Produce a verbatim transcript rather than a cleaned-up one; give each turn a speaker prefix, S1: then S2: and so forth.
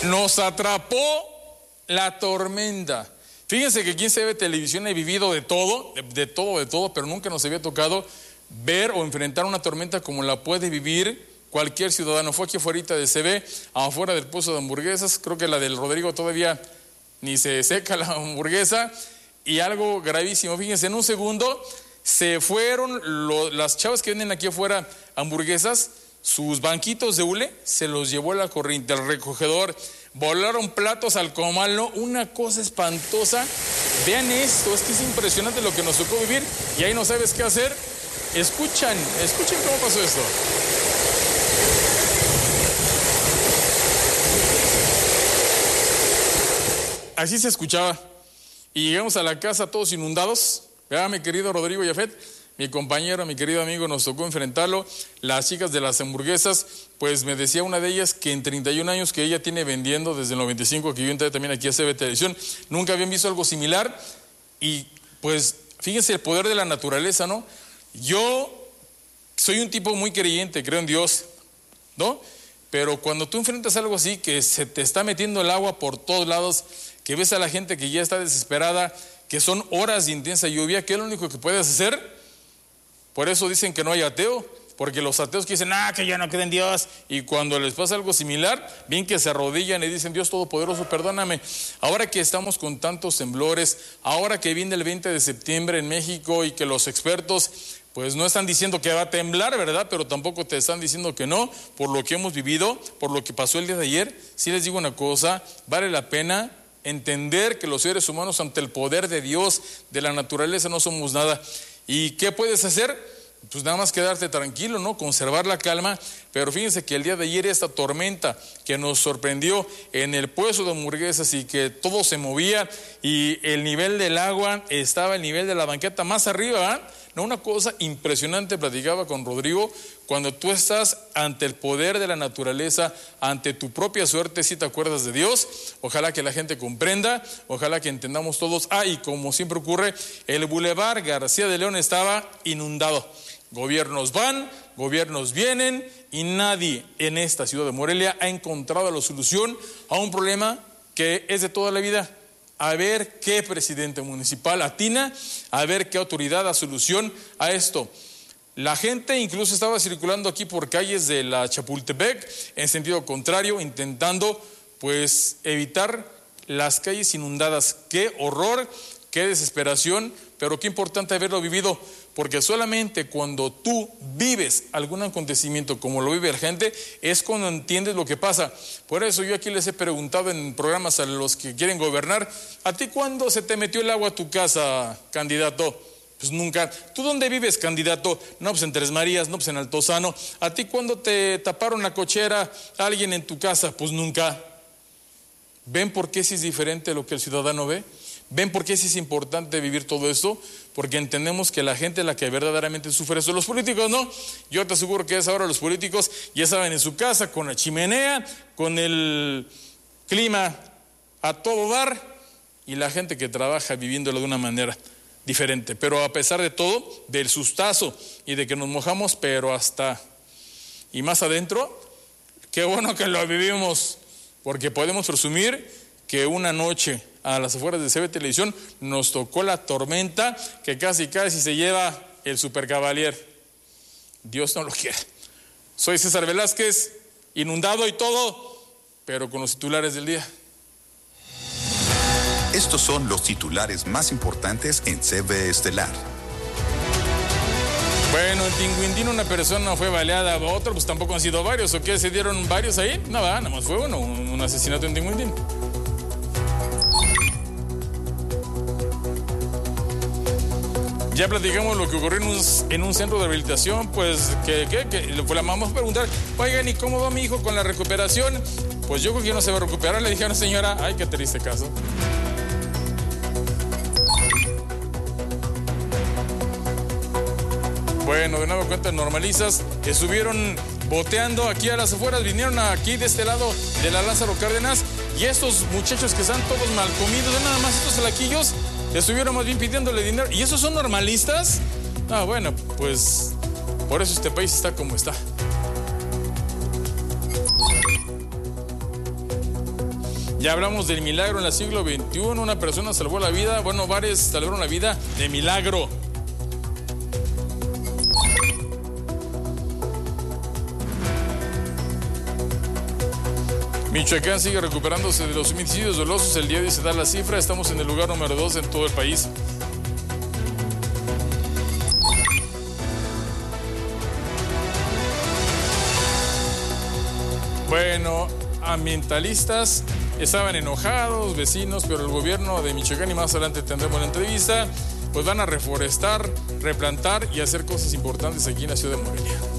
S1: Nos atrapó la tormenta. Fíjense que quien se ve televisión ha vivido de todo, de, de todo, de todo, pero nunca nos había tocado ver o enfrentar una tormenta como la puede vivir cualquier ciudadano. Fue aquí afuera de C B, afuera del puesto de hamburguesas. Creo que la del Rodrigo todavía ni se seca la hamburguesa. Y algo gravísimo, fíjense, en un segundo se fueron lo, las chavas que venden aquí afuera hamburguesas, sus banquitos de hule, se los llevó la corriente, el recogedor, volaron platos al comal, ¿no? Una cosa espantosa. Vean esto, es que es impresionante lo que nos tocó vivir y ahí no sabes qué hacer. Escuchan, escuchen cómo pasó esto. Así se escuchaba. Y llegamos a la casa todos inundados. Vea, mi querido Rodrigo Yafet, mi compañero, mi querido amigo, nos tocó enfrentarlo. Las chicas de las hamburguesas, pues me decía una de ellas que en treinta y un años que ella tiene vendiendo desde el noventa y cinco, que yo entré también aquí a C B Televisión, nunca habían visto algo similar. Y pues fíjense el poder de la naturaleza, ¿no? Yo soy un tipo muy creyente, creo en Dios, ¿no? Pero cuando tú enfrentas algo así, que se te está metiendo el agua por todos lados, que ves a la gente que ya está desesperada, que son horas de intensa lluvia, ¿qué es lo único que puedes hacer? Por eso dicen que no hay ateo, porque los ateos que dicen, ah, que ya no creen en Dios, y cuando les pasa algo similar, bien que se arrodillan y dicen, Dios Todopoderoso, perdóname. Ahora que estamos con tantos temblores, ahora que viene el veinte de septiembre en México y que los expertos pues no están diciendo que va a temblar, ¿verdad? Pero tampoco te están diciendo que no, por lo que hemos vivido, por lo que pasó el día de ayer. Sí les digo una cosa, vale la pena entender que los seres humanos ante el poder de Dios, de la naturaleza, no somos nada. ¿Y qué puedes hacer? Pues nada más quedarte tranquilo, ¿no? Conservar la calma. Pero fíjense que el día de ayer esta tormenta que nos sorprendió en el puesto de hamburguesas y que todo se movía y el nivel del agua estaba el nivel de la banqueta más arriba, ¿eh? No, una cosa impresionante, platicaba con Rodrigo, cuando tú estás ante el poder de la naturaleza, ante tu propia suerte, si te acuerdas de Dios. Ojalá que la gente comprenda, ojalá que entendamos todos. Ah, y como siempre ocurre, el Boulevard García de León estaba inundado. Gobiernos van, gobiernos vienen y nadie en esta ciudad de Morelia ha encontrado la solución a un problema que es de toda la vida. A ver qué presidente municipal atina, a ver qué autoridad da solución a esto. La gente incluso estaba circulando aquí por calles de la Chapultepec en sentido contrario, intentando pues evitar las calles inundadas. Qué horror, qué desesperación, pero qué importante haberlo vivido, porque solamente cuando tú vives algún acontecimiento como lo vive la gente, es cuando entiendes lo que pasa. Por eso yo aquí les he preguntado en programas a los que quieren gobernar, ¿a ti cuándo se te metió el agua a tu casa, candidato? Pues nunca. ¿Tú dónde vives, candidato? No, pues en Tres Marías, no, pues en Altozano. ¿A ti cuándo te taparon la cochera a alguien en tu casa? Pues nunca. ¿Ven por qué sí es diferente lo que el ciudadano ve? ¿Ven por qué sí es importante vivir todo esto? Porque entendemos que la gente es la que verdaderamente sufre eso. Los políticos no. Yo te aseguro que es ahora los políticos ya saben en su casa, con la chimenea, con el clima a todo dar, y la gente que trabaja viviéndolo de una manera diferente. Pero a pesar de todo, del sustazo y de que nos mojamos, pero hasta y más adentro, qué bueno que lo vivimos, porque podemos presumir que una noche a las afueras de C B Televisión nos tocó la tormenta que casi casi se lleva el supercavalier. Dios no lo quiera. Soy César Velázquez, inundado y todo, pero con los titulares del día.
S2: Estos son los titulares más importantes en C B Estelar.
S1: Bueno, en Tinguindín una persona fue baleada, otro pues tampoco han sido varios. ¿O qué? ¿Se dieron varios ahí? Nada, nada más fue uno, un asesinato en Tinguindín. Ya platicamos lo que ocurrió en un, en un centro de rehabilitación, pues que, que, que le vamos a preguntar, oigan, ¿y cómo va mi hijo con la recuperación? Pues yo creo que no se va a recuperar, le dije a una señora, ay, qué triste caso. Bueno, de nuevo cuenta normalistas que estuvieron boteando aquí a las afueras, vinieron aquí de este lado de la Lázaro Cárdenas, y estos muchachos que están todos mal comidos, de nada más estos alaquillos, estuvieron más bien pidiéndole dinero. ¿Y esos son normalistas? Ah, bueno, pues por eso este país está como está. Ya hablamos del milagro en el siglo veintiuno, una persona salvó la vida, bueno, varios salvaron la vida de milagro. Michoacán sigue recuperándose de los homicidios dolosos. El día de hoy se da la cifra. Estamos en el lugar número dos en todo el país. Bueno, ambientalistas estaban enojados, vecinos, pero el gobierno de Michoacán, y más adelante tendremos la entrevista, pues van a reforestar, replantar y hacer cosas importantes aquí en la ciudad de Morelia.